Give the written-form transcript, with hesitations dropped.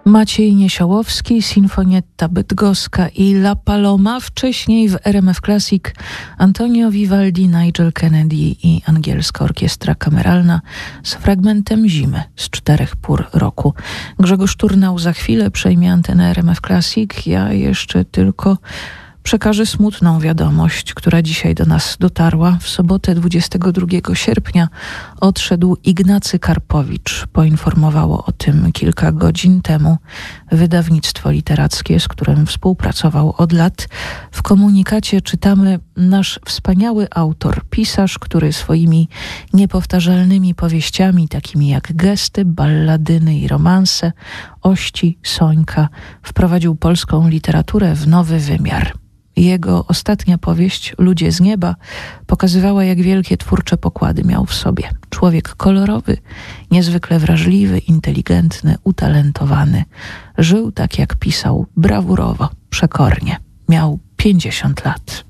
Maciej Niesiołowski, Sinfonietta Bydgoska i La Paloma. Wcześniej w RMF Classic Antonio Vivaldi, Nigel Kennedy i angielska orkiestra kameralna z fragmentem Zimy z 4 pór roku. Grzegorz Turnał za chwilę przejmie antenę RMF Classic. Ja jeszcze tylko przekażę smutną wiadomość, która dzisiaj do nas dotarła. W sobotę 22 sierpnia odszedł Ignacy Karpowicz. Poinformowało o tym kilka godzin temu wydawnictwo literackie, z którym współpracował od lat. W komunikacie czytamy: nasz wspaniały autor, pisarz, który swoimi niepowtarzalnymi powieściami, takimi jak Gesty, Balladyny i romanse, Ości, Sońka, wprowadził polską literaturę w nowy wymiar. Jego ostatnia powieść, Ludzie z nieba, pokazywała, jak wielkie twórcze pokłady miał w sobie. Człowiek kolorowy, niezwykle wrażliwy, inteligentny, utalentowany. Żył tak, jak pisał, brawurowo, przekornie. Miał 50 lat.